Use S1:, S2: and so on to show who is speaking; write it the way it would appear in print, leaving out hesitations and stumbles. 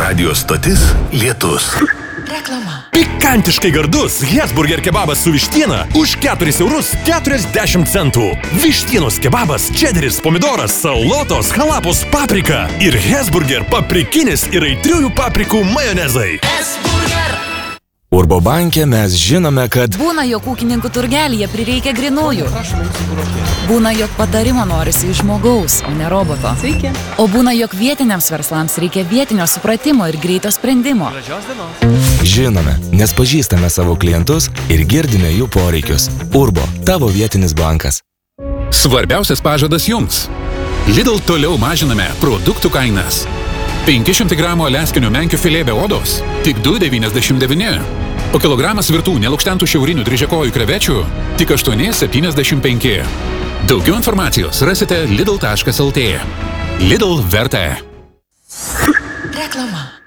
S1: Radio stotis Lietus.
S2: Reklama.
S3: Pikantiškai gardus Hesburger kebabas su vištiena už 4,40 €. Vištienos kebabas, čederis, pomidoras, salotos, halapos, paprika ir Hesburger paprikinis ir aitriųjų paprikų majonezai.
S4: Urbo banke mes žinome, kad
S2: Būna, jog ūkininkų turgelyje prireikia grinųjų. Būna, jog patarimo norisi iš žmogaus, o ne roboto.
S5: Sveiki.
S2: O būna, jog vietiniams verslams reikia vietinio supratimo ir greito sprendimo.
S4: žinome, nes pažįstame savo klientus ir girdime jų poreikius. Urbo, tavo vietinis bankas.
S6: Svarbiausias pažadas jums. Lidl toliau mažiname produktų kainas. 500 gramų aleskinių menkių filė be odos – tik 2,99. O kilogramas virtų nelukštentų šiaurinių dryžiakojų krevečių – tik 8,75. Daugiau informacijos rasite lidl.lt. Lidl verta.
S2: Reklama.